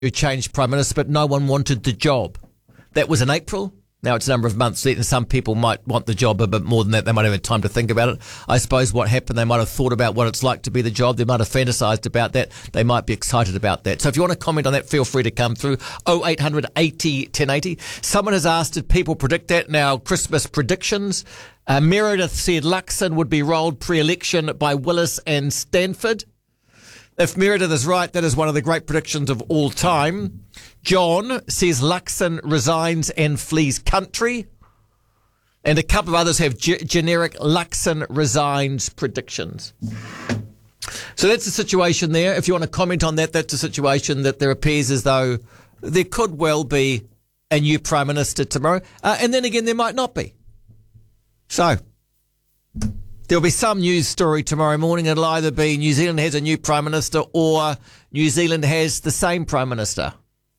who changed Prime Minister, but no one wanted the job. That was in April. Now it's a number of months later, and some people might want the job a bit more than that. They might have had time to think about it. I suppose what happened, they might have thought about what it's like to be the job. They might have fantasised about that. They might be excited about that. So if you want to comment on that, feel free to come through. 0800 80 1080. Someone has asked, did people predict that? Now, Christmas predictions. Meredith said Luxon would be rolled pre-election by Willis and Stanford. If Meredith is right, that is one of the great predictions of all time. John says Luxon resigns and flees country. And a couple of others have generic Luxon resigns predictions. So that's the situation there. If you want to comment on that, that's a situation that there appears as though there could well be a new Prime Minister tomorrow. And then again, there might not be. So there'll be some news story tomorrow morning. It'll either be New Zealand has a new Prime Minister or New Zealand has the same Prime Minister.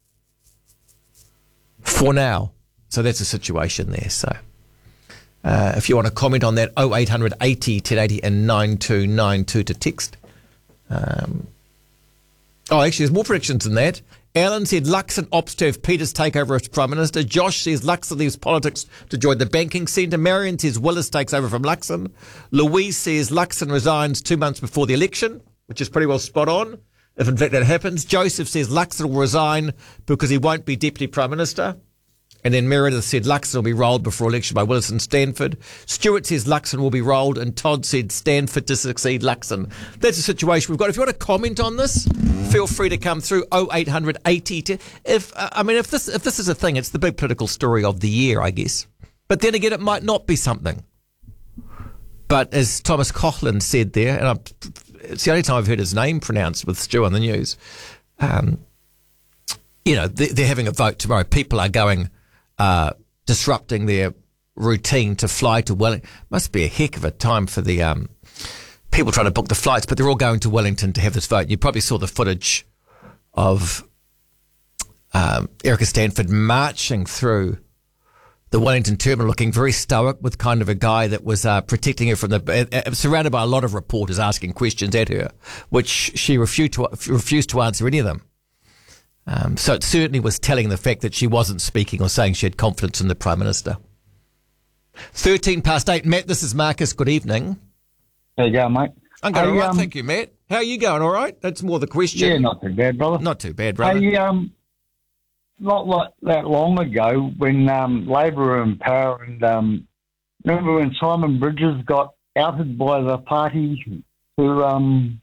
For now. So that's a situation there. So if you want to comment on that, 0800 80 1080 and 9292 to text. Actually, there's more predictions than that. Alan said Luxon opts to have Peters take over as Prime Minister. Josh says Luxon leaves politics to join the banking centre. Marion says Willis takes over from Luxon. Louise says Luxon resigns 2 months before the election, which is pretty well spot on, if in fact that happens. Joseph says Luxon will resign because he won't be Deputy Prime Minister. And then Meredith said Luxon will be rolled before election by Willis and Stanford. Stuart says Luxon will be rolled, and Todd said Stanford to succeed Luxon. That's the situation we've got. If you want to comment on this, feel free to come through 0800 80. If this is a thing, it's the big political story of the year, I guess. But then again, it might not be something. But as Thomas Coughlan said there, and it's the only time I've heard his name pronounced with Stu on the news. They're having a vote tomorrow. People are going. Disrupting their routine to fly to Wellington. Must be a heck of a time for the people trying to book the flights, but they're all going to Wellington to have this vote. You probably saw the footage of Erica Stanford marching through the Wellington terminal looking very stoic with kind of a guy that was protecting her from surrounded by a lot of reporters asking questions at her, which she refused to answer any of them. So it certainly was telling the fact that she wasn't speaking or saying she had confidence in the Prime Minister. 8:13. Matt, this is Marcus. Good evening. How you going, mate? I'm going all right, thank you, Matt. How are you going, all right? That's more the question. Yeah, not too bad, brother. Not too bad, brother. Hey, not like that long ago when Labor were in power, and remember when Simon Bridges got outed by the party who,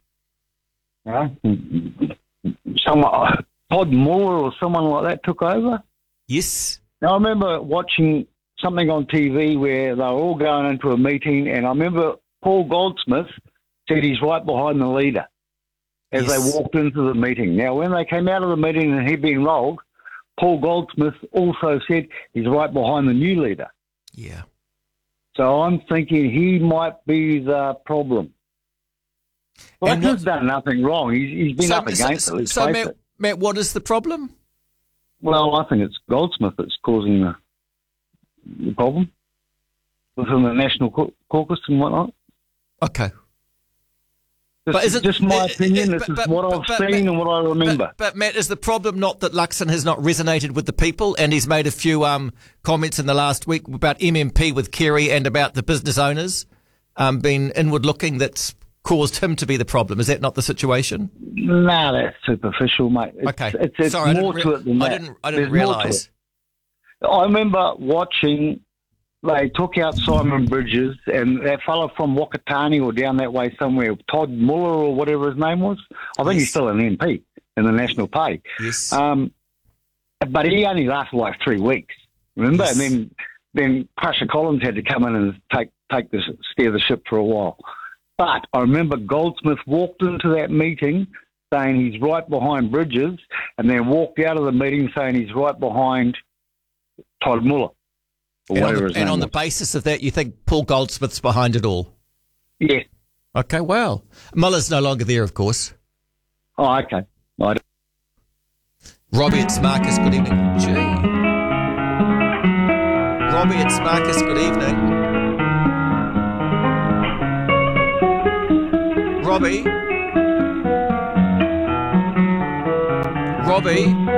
someone... Todd Moore or someone like that took over? Yes. Now, I remember watching something on TV where they were all going into a meeting, and I remember Paul Goldsmith said he's right behind the leader as they walked into the meeting. Now, when they came out of the meeting and he'd been rolled, Paul Goldsmith also said he's right behind the new leader. Yeah. So I'm thinking he might be the problem. Well, he's done nothing wrong. He's been up against it. So, Matt, what is the problem? Well, I think it's Goldsmith that's causing the problem within the National Caucus and whatnot. Okay. But is it just my opinion? This is what I've seen and what I remember. But Matt, is the problem not that Luxon has not resonated with the people, and he's made a few comments in the last week about MMP with Kerry and about the business owners being inward-looking that's caused him to be the problem? Is that not the situation? No, that's superficial, mate. It's Sorry, more to it than that. I didn't realise. I remember watching, they took out Simon Bridges and that fella from Wakatani or down that way somewhere, Todd Muller or whatever his name was. I think he's still an MP in the National Party. Yes. But he only lasted like 3 weeks, remember? Yes. And then Crusher Collins had to come in and steer the ship for a while. But I remember Goldsmith walked into that meeting saying he's right behind Bridges, and then walked out of the meeting saying he's right behind Todd Muller. And on the basis of that, you think Paul Goldsmith's behind it all? Yeah. Okay, well. Muller's no longer there, of course. Oh, okay. Robbie, it's Marcus. Good evening. Gee. Robbie, it's Marcus. Good evening. Robbie.